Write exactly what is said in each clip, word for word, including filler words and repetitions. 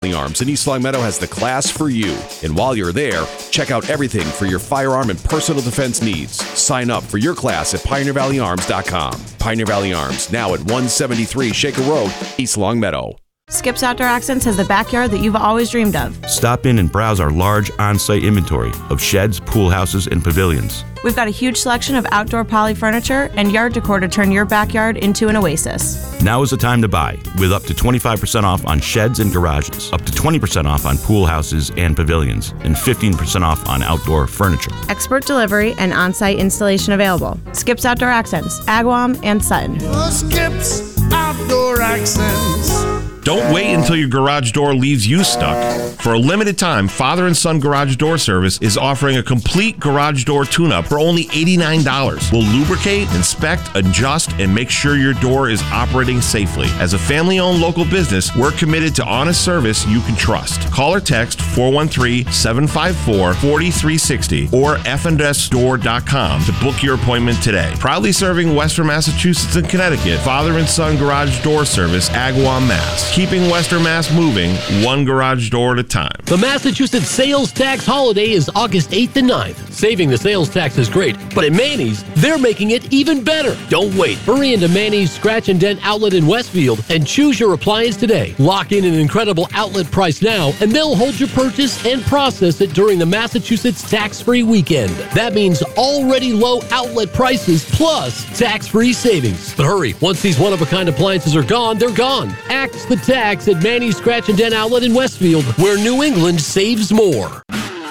Valley Arms in East Longmeadow has the class for you. And while you're there, check out everything for your firearm and personal defense needs. Sign up for your class at pioneer valley arms dot com. Pioneer Valley Arms, now at one seventy-three Shaker Road, East Longmeadow. Skip's Outdoor Accents has the backyard that you've always dreamed of. Stop in and browse our large on-site inventory of sheds, pool houses, and pavilions. We've got a huge selection of outdoor poly furniture and yard decor to turn your backyard into an oasis. Now is the time to buy, with up to twenty-five percent off on sheds and garages, up to twenty percent off on pool houses and pavilions, and fifteen percent off on outdoor furniture. Expert delivery and on-site installation available. Skip's Outdoor Accents, Agawam and Sutton. Skip's Outdoor Accents. Don't wait until your garage door leaves you stuck. For a limited time, Father and Son Garage Door Service is offering a complete garage door tune-up for only eighty-nine dollars. We'll lubricate, inspect, adjust, and make sure your door is operating safely. As a family-owned local business, we're committed to honest service you can trust. Call or text four one three, seven five four, four three six zero or f and s store dot com to book your appointment today. Proudly serving Western Massachusetts and Connecticut, Father and Son Garage Door Service, Agawam, Mass. Keeping Western Mass moving, one garage door at a time. The Massachusetts Sales Tax Holiday is August eighth and ninth. Saving the sales tax is great, but at Manny's, they're making it even better. Don't wait. Hurry into Manny's Scratch and Dent Outlet in Westfield and choose your appliance today. Lock in an incredible outlet price now, and they'll hold your purchase and process it during the Massachusetts tax-free weekend. That means already low outlet prices plus tax-free savings. But hurry, once these one-of-a-kind appliances are gone, they're gone. Axe the tax at Manny's Scratch and Dent Outlet in Westfield, where New England saves more.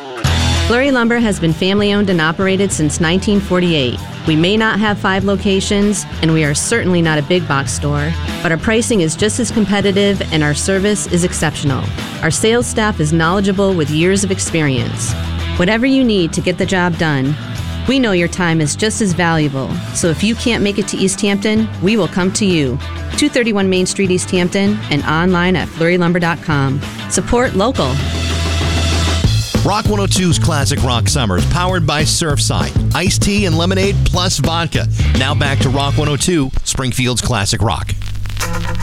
Flurry Lumber has been family-owned and operated since nineteen forty-eight. We may not have five locations, and we are certainly not a big box store, but our pricing is just as competitive and our service is exceptional. Our sales staff is knowledgeable with years of experience. Whatever you need to get the job done, we know your time is just as valuable, so if you can't make it to East Hampton, we will come to you. two thirty-one Main Street, East Hampton, and online at flurry lumber dot com. Support local. Rock one oh two's Classic Rock Summers, powered by Surfside. Iced tea and lemonade plus vodka. Now back to Rock one oh two, Springfield's Classic Rock.